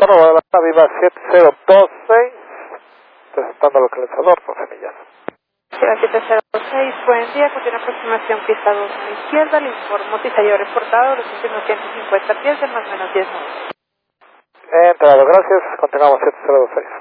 retorno a la Viva 7026, presentando el localizador, José Millán. Viva 7026, buen día, continúa aproximación pista 2 a la izquierda, le informo si se haya reportado los últimos 150 pies de más o menos 10 minutos. Entrado, gracias, continuamos 7026.